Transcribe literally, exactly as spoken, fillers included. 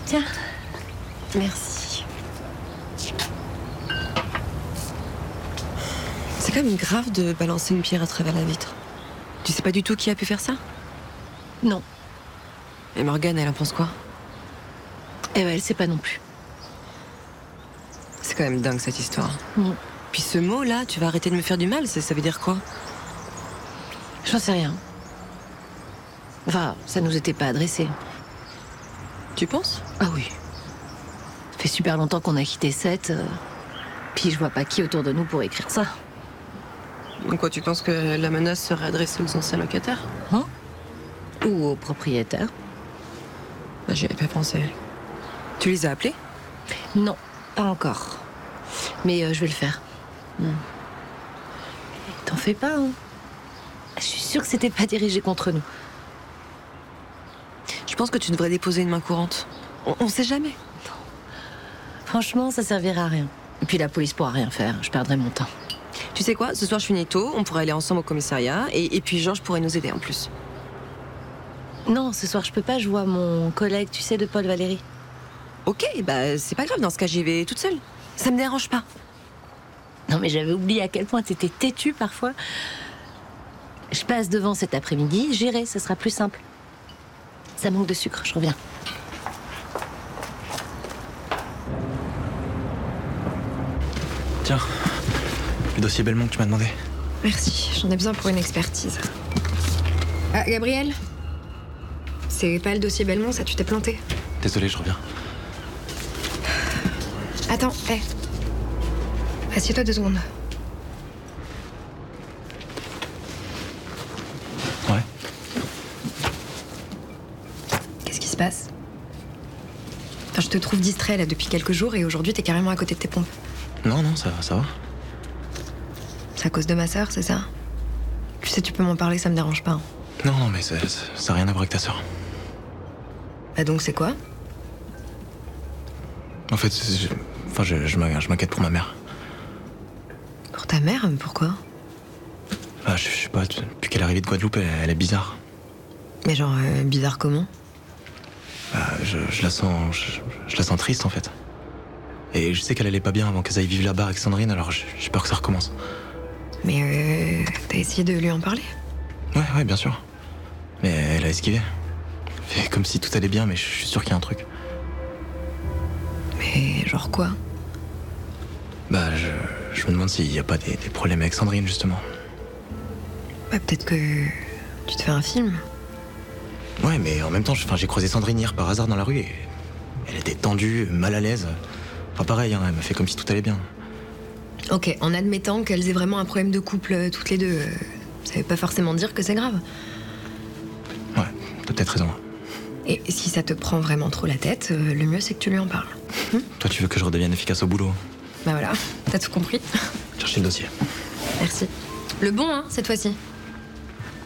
Tiens, merci. C'est quand même grave de balancer une pierre à travers la vitre. Tu sais pas du tout qui a pu faire ça? Non. Et Morgane, elle en pense quoi? Eh ben, elle sait pas non plus. C'est quand même dingue cette histoire. Mm. Puis ce mot-là, tu vas arrêter de me faire du mal, ça, ça veut dire quoi? J'en sais rien. Enfin, ça nous était pas adressé. Tu penses? Ah oui. Ça fait super longtemps qu'on a quitté Sète. Euh... Puis je vois pas qui autour de nous pour écrire ça. Donc quoi, tu penses que la menace serait adressée aux anciens locataires? Hein? Ou aux propriétaires? Bah, j'y avais pas pensé. Tu les as appelés? Non, pas encore. Mais euh, je vais le faire. Hmm. T'en fais pas, hein? Je suis sûre que c'était pas dirigé contre nous. Je pense que tu devrais déposer une main courante. On, on sait jamais. Franchement, ça servira à rien. Et puis la police pourra rien faire, je perdrai mon temps. Tu sais quoi, ce soir je finis tôt, on pourrait aller ensemble au commissariat, et, et puis Georges pourrait nous aider en plus. Non, ce soir je peux pas, je vois mon collègue, tu sais, de Paul Valéry. Ok, bah c'est pas grave, dans ce cas j'y vais toute seule. Ça me dérange pas. Non mais j'avais oublié à quel point t'étais têtue parfois. Je passe devant cet après-midi, j'irai, ça sera plus simple. Ça manque de sucre, je reviens. Tiens, le dossier Belmont que tu m'as demandé. Merci, j'en ai besoin pour une expertise. Ah, Gabriel? C'est pas le dossier Belmont, ça, tu t'es planté. Désolé, je reviens. Attends, hé. Assieds-toi deux secondes. Ouais. Qu'est-ce qui se passe? Enfin, je te trouve distrait là depuis quelques jours et aujourd'hui t'es carrément à côté de tes pompes. Non, non, ça, ça va. C'est à cause de ma sœur, c'est ça? Tu sais, tu peux m'en parler, ça me dérange pas. Hein. Non, non, mais ça n'a rien à voir avec ta sœur. Bah donc c'est quoi? En fait, je, enfin, je, je m'inquiète pour ma mère. Pour ta mère? Mais pourquoi? Ah, je, je sais pas, depuis qu'elle est arrivée de Guadeloupe, elle, elle est bizarre. Mais genre, euh, bizarre comment? Bah, je, je la sens, je, je la sens triste en fait. Et je sais qu'elle allait pas bien avant qu'elle aille vivre là-bas avec Sandrine, alors j'ai peur que ça recommence. Mais euh, t'as essayé de lui en parler? Ouais, ouais, bien sûr. Mais elle a esquivé. Fait comme si tout allait bien, mais je suis sûr qu'il y a un truc. Mais genre quoi? Bah, je, je me demande s'il y a pas des, des problèmes avec Sandrine, justement. Bah peut-être que tu te fais un film. Ouais, mais en même temps, j'ai croisé Sandrine hier par hasard dans la rue et elle était tendue, mal à l'aise. Enfin, pareil, hein, elle m'a fait comme si tout allait bien. Ok, en admettant qu'elles aient vraiment un problème de couple euh, toutes les deux, euh, ça veut pas forcément dire que c'est grave. Ouais, t'as peut-être raison. Et si ça te prend vraiment trop la tête, euh, le mieux c'est que tu lui en parles. Hum Toi, tu veux que je redevienne efficace au boulot? Bah voilà, t'as tout compris. Cherchez le dossier. Merci. Le bon, hein, cette fois-ci.